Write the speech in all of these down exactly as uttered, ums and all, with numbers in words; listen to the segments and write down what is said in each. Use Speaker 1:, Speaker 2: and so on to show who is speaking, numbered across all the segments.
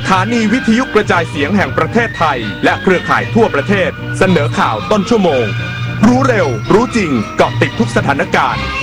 Speaker 1: ถานีวิทยุกระจายเสียงแห่งประเทศไทยและเครือข่ายทั่วประเทศเสนอข่าวต้นชั่วโมงรู้เร็วรู้จริงเกาะติดทุกสถานการณ์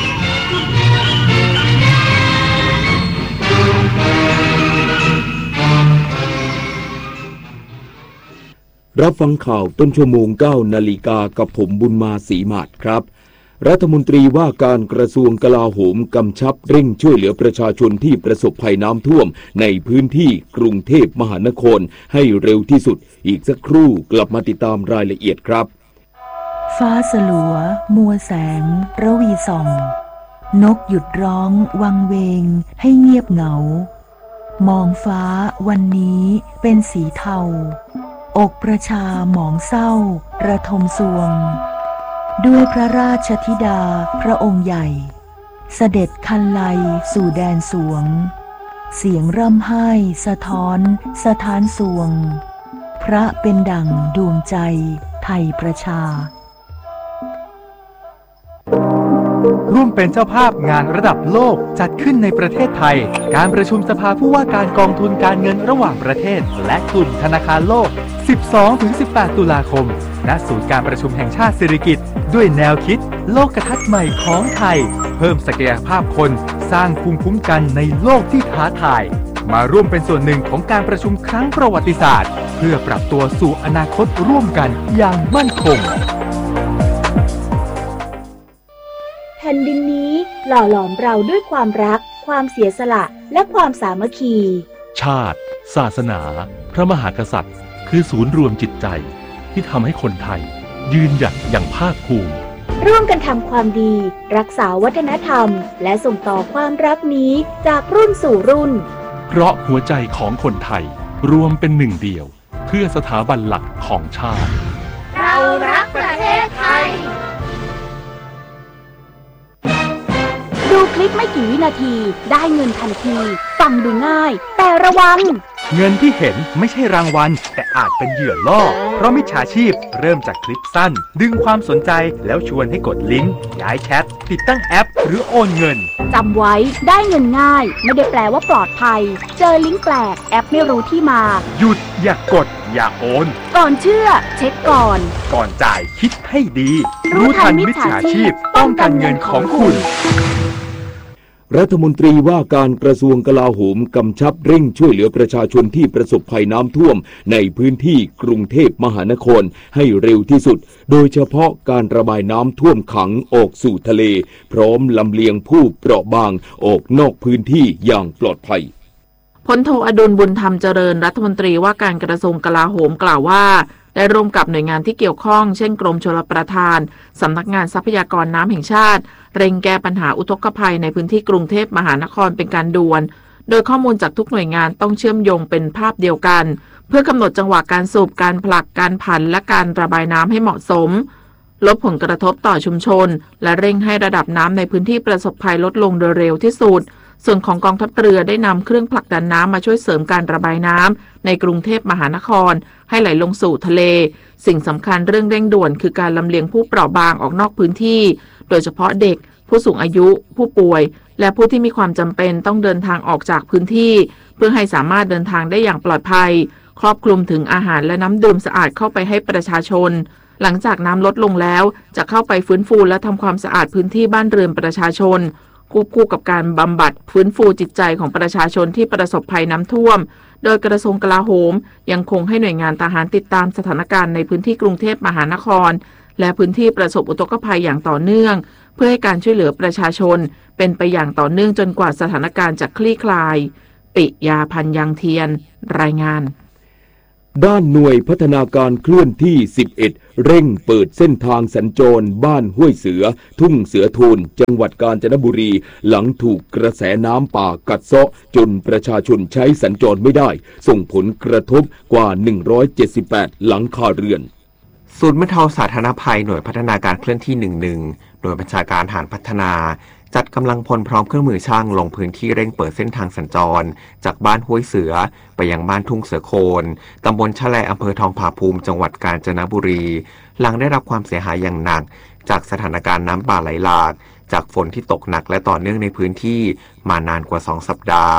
Speaker 2: รับฟังข่าวต้นชั่วโมงเก้านาฬิกากับผมบุญมาศรีมาศครับรัฐมนตรีว่าการกระทรวงกลาโหมกำชับเร่งช่วยเหลือประชาชนที่ประสบภัยน้ำท่วมในพื้นที่กรุงเทพมหานครให้เร็วที่สุดอีกสักครู่กลับมาติดตามรายละเอียดครับ
Speaker 3: ฟ้าสลัวมัวแสงระวีส่องนกหยุดร้องวังเวงให้เงียบเหงามองฟ้าวันนี้เป็นสีเทาอกประชาหมองเศร้าระทมสวงด้วยพระราชธิดาพระองค์ใหญ่เสด็จคันไลสู่แดนสวงเสียงร่ำไห้สะท้อนสะท้านสวงพระเป็นดั่งดวงใจไทยประชา
Speaker 4: ร่วมเป็นเจ้าภาพงานระดับโลกจัดขึ้นในประเทศไทยการประชุมสภาผู้ว่าการกองทุนการเงินระหว่างประเทศและกลุ่มธนาคารโลก สิบสองถึงสิบแปด ตุลาคมณศูนย์การประชุมแห่งชาติสิริกิติ์ด้วยแนวคิดโลกทัศน์ใหม่ของไทยเพิ่มศักยภาพคนสร้างภูมิคุ้มกันในโลกที่ท้าทายมาร่วมเป็นส่วนหนึ่งของการประชุมครั้งประวัติศาสตร์เพื่อปรับตัวสู่อนาคตร่วมกันอย่างมั่นคง
Speaker 5: แผ่นดินนี้หล่อหลอมเราด้วยความรักความเสียสละและความสามัคคี
Speaker 6: ชาติศาสนาพระมหากษัตริย์คือศูนย์รวมจิตใจที่ทำให้คนไทยยืนหยัดอย่างภาคภูมิ
Speaker 5: ร่วมกันทำความดีรักษาวัฒนธรรมและส่งต่อความรักนี้จากรุ่นสู่รุ่น
Speaker 6: เพราะหัวใจของคนไทยรวมเป็นหนึ่งเดียวเพื่อสถาบันหลักของชาติ
Speaker 5: เรารักประเทศไทยดูคลิปไม่กี่วินาทีได้เงินทันทีฟังดูง่ายแต่ระวัง
Speaker 4: เงินที่เห็นไม่ใช่รางวัลแต่อาจเป็นเหยื่อล่อเพราะมิจฉาชีพเริ่มจากคลิปสั้นดึงความสนใจแล้วชวนให้กดลิงก์ย้ายแชทติดตั้งแอปหรือโอนเงิน
Speaker 5: จำไว้ได้เงินง่ายไม่ได้แปลว่าปลอดภัยเจอลิงก์แปลกแอปไม่รู้ที่มา
Speaker 4: หยุดอย่ากดอย่าโอน
Speaker 5: ก่อนเชื่อเช็คก่อน
Speaker 4: ก่อนจ่ายคิดให้ดีรู้ทันมิจฉาชีพป้องกันเงินของคุณ
Speaker 2: รัฐมนตรีว่าการกระทรวงกลาโหมกำชับเร่งช่วยเหลือประชาชนที่ประสบภัยน้ำท่วมในพื้นที่กรุงเทพมหานครให้เร็วที่สุดโดยเฉพาะการระบายน้ำท่วมขังออกสู่ทะเลพร้อมลำเลียงผู้เปราะบางออกนอกพื้นที่อย่างปลอดภัย
Speaker 7: พลโทอดุลบุญธรรมเจริญรัฐมนตรีว่าการกระทรวงกลาโหมกล่าวว่าได้ร่วมกับหน่วยงานที่เกี่ยวข้องเช่นกรมชลประทานสำนักงานทรัพยากรน้ำแห่งชาติเร่งแก้ปัญหาอุทกภัยในพื้นที่กรุงเทพมหานครเป็นการด่วนโดยข้อมูลจากทุกหน่วยงานต้องเชื่อมโยงเป็นภาพเดียวกันเพื่อกำหนดจังหวะการสูบการผลักการผันและการระบายน้ำให้เหมาะสมลดผลกระทบต่อชุมชนและเร่งให้ระดับน้ำในพื้นที่ประสบภัยลดลงโดยเร็วที่สุดส่วนของกองทัพเรือได้นำเครื่องผลักดันน้ำมาช่วยเสริมการระบายน้ำในกรุงเทพมหานครให้ไหลลงสู่ทะเลสิ่งสำคัญเรื่องเร่งด่วนคือการลำเลียงผู้เปราะบางออกนอกพื้นที่โดยเฉพาะเด็กผู้สูงอายุผู้ป่วยและผู้ที่มีความจำเป็นต้องเดินทางออกจากพื้นที่เพื่อให้สามารถเดินทางได้อย่างปลอดภัยครอบคลุมถึงอาหารและน้ำดื่มสะอาดเข้าไปให้ประชาชนหลังจากน้ำลดลงแล้วจะเข้าไปฟื้นฟูและทำความสะอาดพื้นที่บ้านเรือนประชาชนควบคู่กับการบำบัดฟื้นฟูจิตใจของประชาชนที่ประสบภัยน้ำท่วมโดยกระทรวงกลาโหมยังคงให้หน่วยงานทหารติดตามสถานการณ์ในพื้นที่กรุงเทพมหานครและพื้นที่ประสบอุทกภัยอย่างต่อเนื่องเพื่อให้การช่วยเหลือประชาชนเป็นไปอย่างต่อเนื่องจนกว่าสถานการณ์จะคลี่คลายปิยาพันธ์ยังเทียนรายงาน
Speaker 2: ด้านหน่วยพัฒนาการเคลื่อนที่สิบเอ็ดเร่งเปิดเส้นทางสัญจรบ้านห้วยเสือทุ่งเสือโทนจังหวัดกาญจนบุรีหลังถูกกระแสน้ำป่ากัดเซาะจนประชาชนใช้สัญจรไม่ได้ส่งผลกระทบกว่าหนึ่งร้อยเจ็ดสิบแปดหลังคาเรือน
Speaker 8: ศูนย์บรรเทาสาธารณภัยหน่วยพัฒนาการเคลื่อนที่หนึ่งหนึ่งหน่วยบัญชาการทหารพัฒนาจัดกำลังพลพร้อมเครื่องมือช่างลงพื้นที่เร่งเปิดเส้นทางสัญจรจากบ้านห้วยเสือไปยังบ้านทุ่งเสือโคนตำบลชะแลอำเภอทองผาภูมิจังหวัดกาญจนบุรีหลังได้รับความเสียหายอย่างหนักจากสถานการณ์น้ำป่าไหลหลากจากฝนที่ตกหนักและต่อเนื่องในพื้นที่มานานกว่าสองสัปดาห์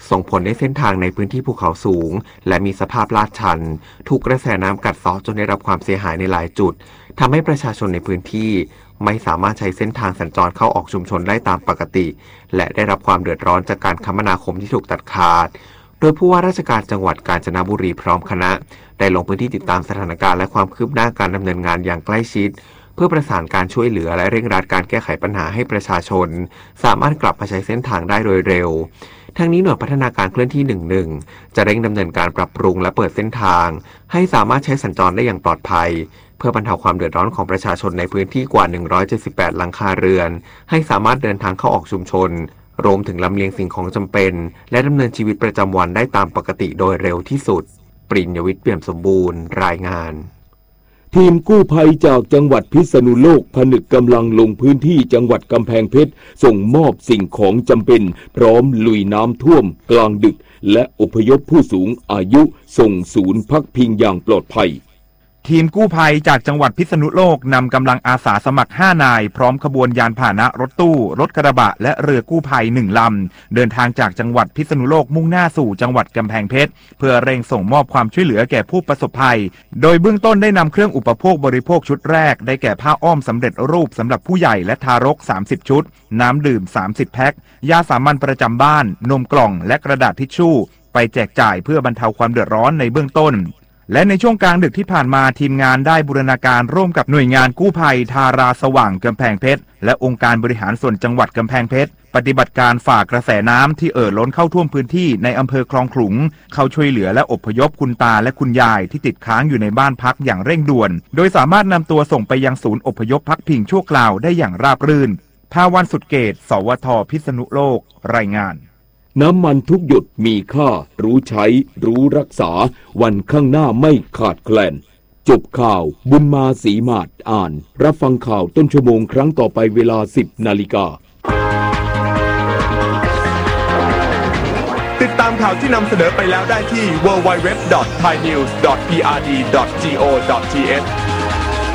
Speaker 8: ส่งผลให้เส้นทางในพื้นที่ภูเขาสูงและมีสภาพลาดชันถูกกระแสน้ำกัดเซาะจนได้รับความเสียหายในหลายจุดทำให้ประชาชนในพื้นที่ไม่สามารถใช้เส้นทางสัญจรเข้าออกชุมชนได้ตามปกติและได้รับความเดือดร้อนจากการคมนาคมที่ถูกตัดขาดโดยผู้ว่าราชการจังหวัดกาญจนบุรีพร้อมคณะได้ลงพื้นที่ติดตามสถานการณ์และความคืบหน้าการดำเนินงานอย่างใกล้ชิดเพื่อประสานการช่วยเหลือและเร่งรัดการแก้ไขปัญหาให้ประชาชนสามารถกลับมาใช้เส้นทางได้โดยเร็วทั้งนี้หน่วยพัฒนาการเคลื่อนที่ หนึ่งหนึ่ง จะเร่งดำเนินการปรับปรุงและเปิดเส้นทางให้สามารถใช้สัญจรได้อย่างปลอดภัยเพื่อบรรเทาความเดือดร้อนของประชาชนในพื้นที่กว่าหนึ่งร้อยเจ็ดสิบแปดหลังคาเรือนให้สามารถเดินทางเข้าออกชุมชนรวมถึงลำเลียงสิ่งของจำเป็นและดำเนินชีวิตประจำวันได้ตามปกติโดยเร็วที่สุดปริญญวิทย์เปี่ยมสมบูรณ์รายงาน
Speaker 2: ทีมกู้ภัยจากจังหวัดพิษณุโลกผนึกกำลังลงพื้นที่จังหวัดกำแพงเพชรส่งมอบสิ่งของจำเป็นพร้อมลุยน้ำท่วมกลางดึกและอพยพผู้สูงอายุส่งศูนย์พักพิงอย่างปลอดภัย
Speaker 9: ทีมกู้ภัยจากจังหวัดพิษณุโลกนำกำลังอาสาสมัครห้านายพร้อมขบวนยานพาหนะรถตู้รถกระบะและเรือกู้ภัยหนึ่งลำเดินทางจากจังหวัดพิษณุโลกมุ่งหน้าสู่จังหวัดกำแพงเพชรเพื่อเร่งส่งมอบความช่วยเหลือแก่ผู้ประสบภัยโดยเบื้องต้นได้นำเครื่องอุปโภคบริโภคชุดแรกได้แก่ผ้าอ้อมสำเร็จรูปสำหรับผู้ใหญ่และทารกสามสิบชุดน้ำดื่มสามสิบแพ็คยาสามัญประจำบ้านนมกล่องและกระดาษทิชชู่ไปแจกจ่ายเพื่อบรรเทาความเดือดร้อนในเบื้องต้นและในช่วงกลางดึกที่ผ่านมาทีมงานได้บูรณาการร่วมกับหน่วยงานกู้ภัยทาราสว่างกำแพงเพชรและองค์การบริหารส่วนจังหวัดกำแพงเพชรปฏิบัติการฝ่ากระแสน้ำที่เอ่อล้นเข้าท่วมพื้นที่ในอำเภอคลองขลุงเข้าช่วยเหลือและอพยพคุณตาและคุณยายที่ติดค้างอยู่ในบ้านพักอย่างเร่งด่วนโดยสามารถนำตัวส่งไปยังศูนย์อพยพพักพิงชั่วคราวได้อย่างราบรื่นภาวันสุดเกตสวทพิษณุโลกรายงาน
Speaker 2: น้ำมันทุกหยดมีค่ารู้ใช้รู้รักษาวันข้างหน้าไม่ขาดแคลนจบข่าวบุญมาศรีมาศอ่านรับฟังข่าวต้นชั่วโมงครั้งต่อไปเวลา สิบนาฬิกา
Speaker 1: ติดตามข่าวที่นำเสนอไปแล้วได้ที่ ดับเบิลยู ดับเบิลยู ดับเบิลยู ดอท ไทยนิวส์ ดอท พี อาร์ ดี ดอท จี โอ ดอท ที เอช